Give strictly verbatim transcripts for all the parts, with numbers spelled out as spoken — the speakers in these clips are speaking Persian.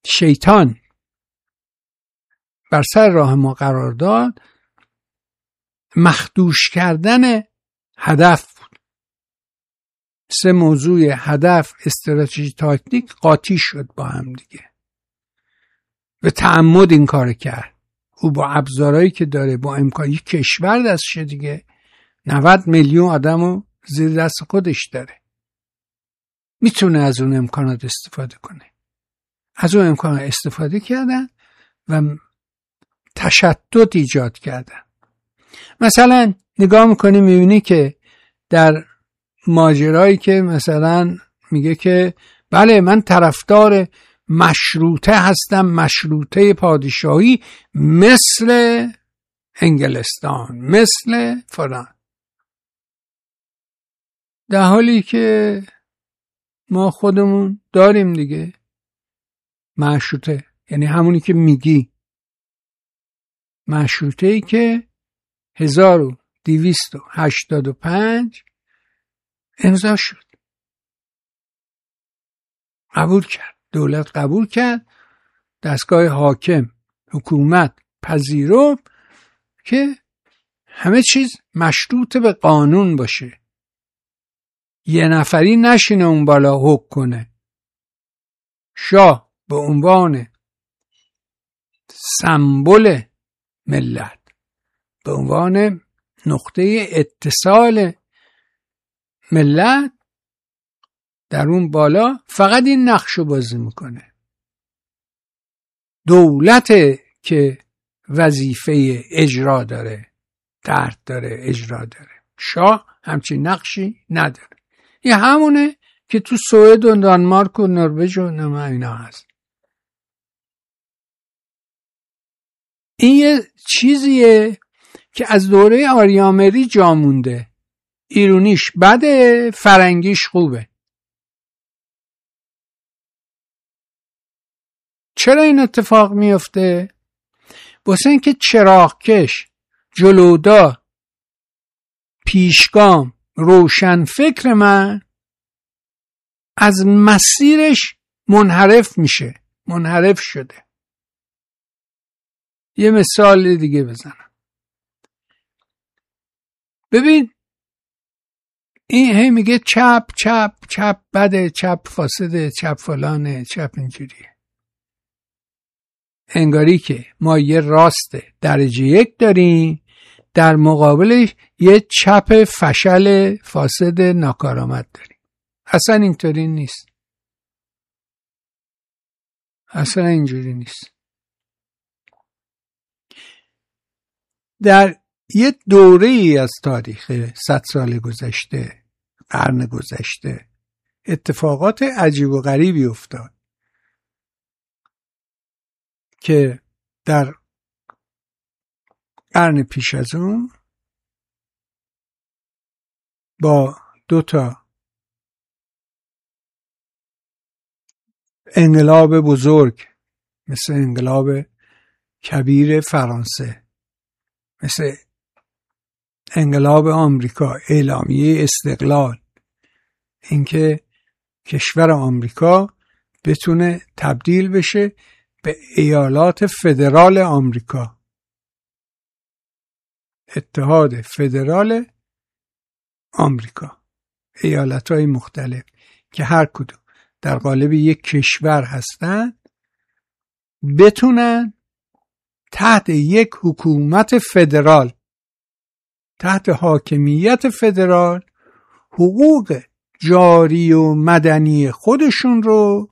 شیطان بر سر راه ما قرار داد، مخدوش کردن هدف بود. سه موضوع هدف، استراتژی، تاکتیک قاطی شد با هم دیگه. به تعمد این کار کرد. او با ابزارهایی که داره، با امکانی کشور دستشه دیگه، نود میلیون آدمو زیر دست خودش داره، میتونه از اون امکانات استفاده کنه. از اون امکانات استفاده کردن و تشتت ایجاد کردن. مثلا نگاه میکنی میبینی که در ماجرایی که مثلا میگه که بله من طرفدار مشروطه هستم، مشروطه پادشاهی مثل انگلستان، مثل فلان، در حالی که ما خودمون داریم دیگه مشروطه، یعنی همونی که میگی، مشروطه‌ای که هزار و دویست و هشتاد و پنج امضا شد، قبول کرد، دولت قبول کرد، دستگاه حاکم، حکومت پذیرفت که همه چیز مشروط به قانون باشه، یه نفری نشینه اون بالا حکم کنه. شاه به عنوان سمبل ملت، به عنوان نقطه اتصال ملت، در اون بالا فقط این نقشو بازی میکنه. دولت که وظیفه اجرا داره، درد داره، اجرا داره. شاه همچین نقشی نداره. یه همونه که تو سوئد و دانمارک و نروژ و نما اینا هست. این یه چیزیه که از دوره آریامری جا مونده. ایرونیش بده، فرنگیش خوبه. چرا این اتفاق میفته؟ واسه اینکه چراغکش، جلودا، پیشگام، روشن فکر من از مسیرش منحرف میشه، منحرف شده. یه مثال دیگه بزنم. ببین این هی میگه چپ چپ چپ بده، چپ فاسده، چپ فلانه، چپ اینجوریه. انگاری که ما یه راست درجه یک داریم، در مقابلش یه چپ فشل فاسد ناکارآمد داریم. اصلا اینطوری نیست. اصلا اینجوری نیست. در یه دوره‌ای از تاریخ صد سال گذشته، قرن گذشته، اتفاقات عجیب و غریبی افتاد که در قرن پیش از اون با دو تا انقلاب بزرگ مثل انقلاب کبیر فرانسه، مثل انقلاب آمریکا، اعلامیه استقلال، اینکه کشور آمریکا بتونه تبدیل بشه به ایالات فدرال آمریکا، اتحاد فدرال آمریکا، ایالت‌های مختلف که هر کدوم در قالب یک کشور هستن، بتونن تحت یک حکومت فدرال، تحت حاکمیت فدرال، حقوق جاری و مدنی خودشون رو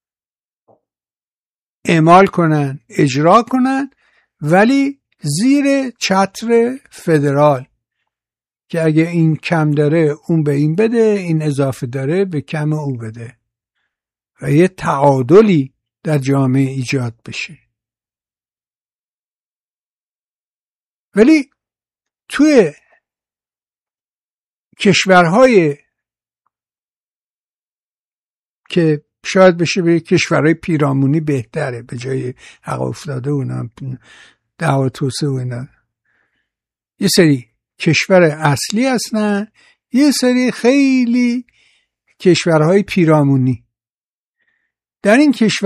اعمال کنن، اجرا کنن، ولی زیر چتر فدرال، که اگه این کم داره اون به این بده، این اضافه داره به کم او بده و یه تعادلی در جامعه ایجاد بشه. ولی توی کشورهای که شاید بشه به کشورهای پیرامونی بهتره، به جای حق افتاده اونا دعوا توسعه و اینا، یه سری کشور اصلی هستن، یه سری خیلی کشورهای پیرامونی. در این کشور